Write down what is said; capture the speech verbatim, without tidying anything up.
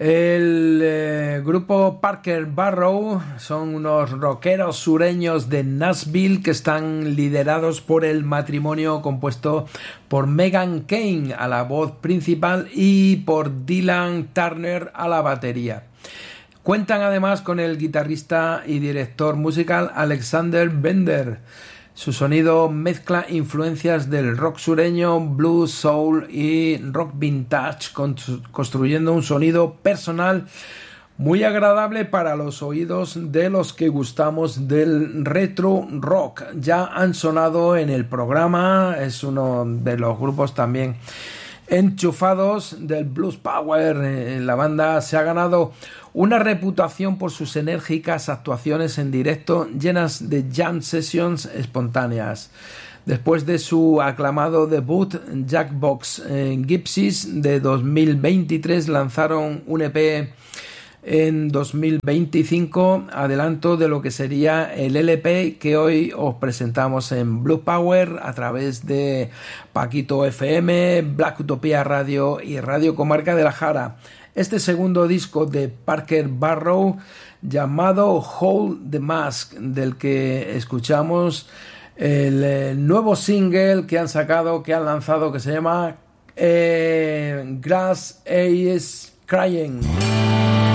El eh, grupo Parker Barrow son unos rockeros sureños de Nashville que están liderados por el matrimonio compuesto por Megan Kane a la voz principal y por Dylan Turner a la batería. Cuentan además con el guitarrista y director musical Alexander Bender. Su sonido mezcla influencias del rock sureño, blues, soul y rock vintage, construyendo un sonido personal muy agradable para los oídos de los que gustamos del retro rock. Ya han sonado en el programa, es uno de los grupos también enchufados del blues power. La banda se ha ganado una reputación por sus enérgicas actuaciones en directo llenas de jam sessions espontáneas. Después de su aclamado debut Jackbox Gypsies de dos mil veintitrés, lanzaron un E P en dos mil veinticinco, adelanto de lo que sería el L P que hoy os presentamos en Blue Power a través de Paquito F M, Black Utopía Radio y Radio Comarca de la Jara. Este segundo disco de Parker Barrow, llamado Hold the Mask, del que escuchamos el, el nuevo single que han sacado, que han lanzado, que se llama eh, Grass is Crying.